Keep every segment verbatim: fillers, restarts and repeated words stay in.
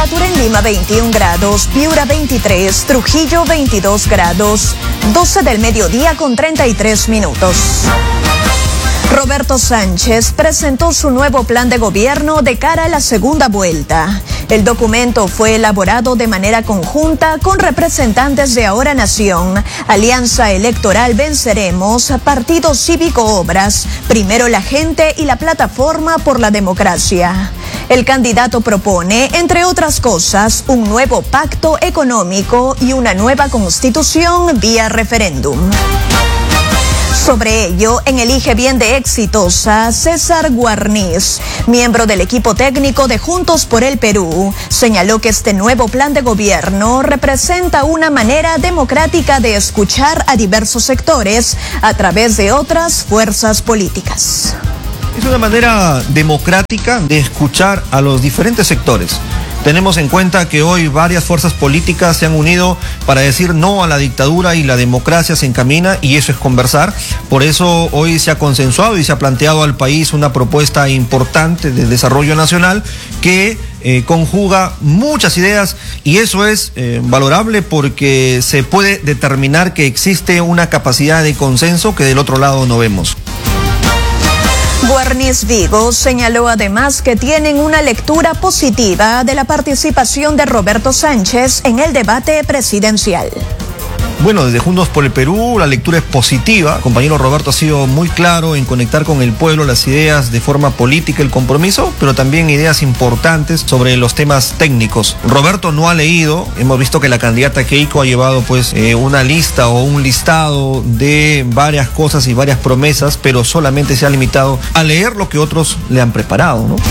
Temperatura en Lima veintiún grados, Piura veintitrés, Trujillo veintidós grados, doce del mediodía con treinta y tres minutos. Roberto Sánchez presentó su nuevo plan de gobierno de cara a la segunda vuelta. El documento fue elaborado de manera conjunta con representantes de Ahora Nación, Alianza Electoral Venceremos, Partido Cívico Obras, Primero la Gente y la Plataforma por la Democracia. El candidato propone, entre otras cosas, un nuevo pacto económico y una nueva constitución vía referéndum. Sobre ello, en Elige Bien de Exitosa, César Guarniz, miembro del equipo técnico de Juntos por el Perú, señaló que este nuevo plan de gobierno representa una manera democrática de escuchar a diversos sectores a través de otras fuerzas políticas. Es una manera democrática de escuchar a los diferentes sectores. Tenemos en cuenta que hoy varias fuerzas políticas se han unido para decir no a la dictadura y la democracia se encamina, y eso es conversar. Por eso hoy se ha consensuado y se ha planteado al país una propuesta importante de desarrollo nacional que eh, conjuga muchas ideas, y eso es eh, valorable porque se puede determinar que existe una capacidad de consenso que del otro lado no vemos. Guarniz Vigo señaló además que tienen una lectura positiva de la participación de Roberto Sánchez en el debate presidencial. Bueno, desde Juntos por el Perú la lectura es positiva. El compañero Roberto ha sido muy claro en conectar con el pueblo las ideas de forma política, el compromiso, pero también ideas importantes sobre los temas técnicos. Roberto no ha leído, hemos visto que la candidata Keiko ha llevado pues eh, una lista o un listado de varias cosas y varias promesas, pero solamente se ha limitado a leer lo que otros le han preparado, ¿no?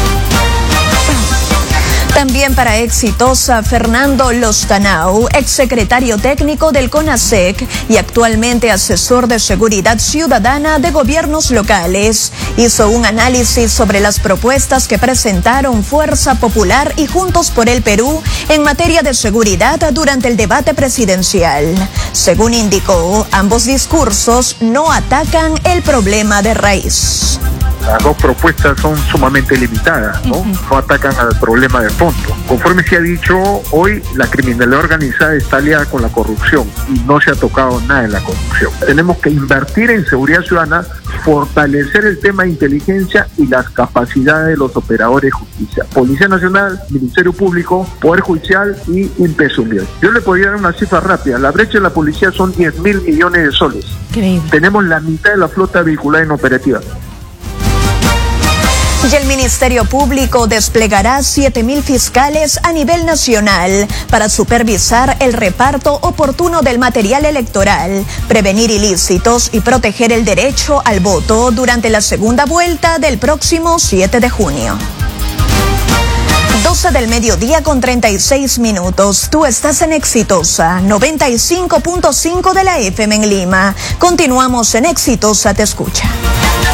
También para Exitosa, Fernando Lostanau, exsecretario técnico del CONASEC y actualmente asesor de seguridad ciudadana de gobiernos locales, hizo un análisis sobre las propuestas que presentaron Fuerza Popular y Juntos por el Perú en materia de seguridad durante el debate presidencial. Según indicó, ambos discursos no atacan el problema de raíz. Las dos propuestas son sumamente limitadas, ¿no? No atacan al problema de fondo. Conforme se ha dicho, hoy la criminalidad organizada está aliada con la corrupción y no se ha tocado nada de la corrupción. Tenemos que invertir en seguridad ciudadana, fortalecer el tema de inteligencia y las capacidades de los operadores de justicia. Policía Nacional, Ministerio Público, Poder Judicial y Impesumir. Yo le podría dar una cifra rápida. La brecha de la policía son diez mil millones de soles. Increíble. Tenemos la mitad de la flota vehicular inoperativa. Y el Ministerio Público desplegará siete mil fiscales a nivel nacional para supervisar el reparto oportuno del material electoral, prevenir ilícitos y proteger el derecho al voto durante la segunda vuelta del próximo siete de junio. doce del mediodía con treinta y seis minutos. Tú estás en Exitosa, noventa y cinco punto cinco de la F M en Lima. Continuamos en Exitosa Te Escucha.